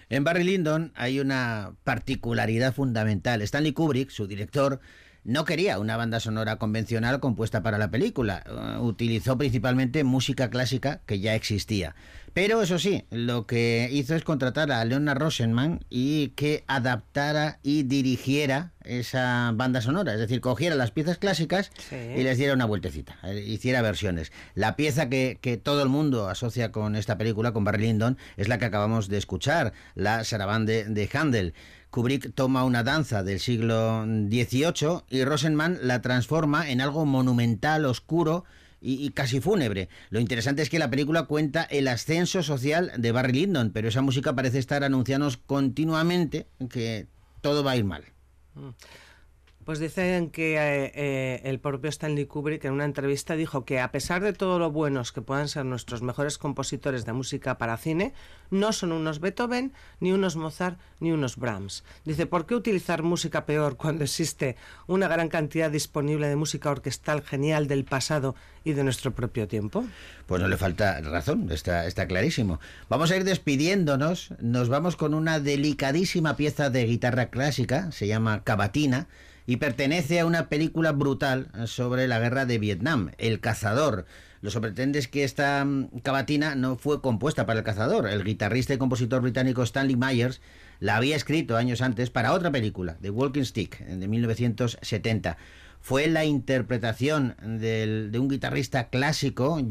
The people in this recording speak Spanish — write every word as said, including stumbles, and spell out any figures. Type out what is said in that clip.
En Barry Lyndon hay una particularidad fundamental. Stanley Kubrick, su director, no quería una banda sonora convencional compuesta para la película. Uh, utilizó principalmente música clásica que ya existía. Pero eso sí, lo que hizo es contratar a Leonard Rosenman y que adaptara y dirigiera esa banda sonora. Es decir, cogiera las piezas clásicas sí. y les diera una vueltecita, eh, hiciera versiones. La pieza que, que todo el mundo asocia con esta película, con Barry Lyndon, es la que acabamos de escuchar, la Sarabande de Händel. Kubrick toma una danza del siglo dieciocho y Rosenman la transforma en algo monumental, oscuro y, y casi fúnebre. Lo interesante es que la película cuenta el ascenso social de Barry Lyndon, pero esa música parece estar anunciándonos continuamente que todo va a ir mal. Pues dicen que eh, eh, el propio Stanley Kubrick en una entrevista dijo que a pesar de todo lo buenos que puedan ser nuestros mejores compositores de música para cine, no son unos Beethoven, ni unos Mozart, ni unos Brahms. Dice, ¿por qué utilizar música peor cuando existe una gran cantidad disponible de música orquestal genial del pasado y de nuestro propio tiempo? Pues no le falta razón, está, está clarísimo. Vamos a ir despidiéndonos, nos vamos con una delicadísima pieza de guitarra clásica, se llama Cavatina, y pertenece a una película brutal sobre la guerra de Vietnam, El Cazador. Lo sorprendente es que esta cavatina no fue compuesta para El Cazador. El guitarrista y compositor británico Stanley Myers la había escrito años antes para otra película, The Walking Stick, de mil novecientos setenta. Fue la interpretación del, de un guitarrista clásico